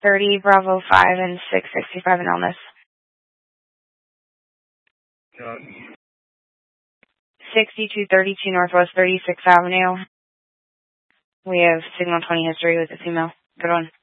30 Bravo 5 and 665 in Elmas. 6232 Northwest 36th Avenue. We have signal 20 history with this email. Good one.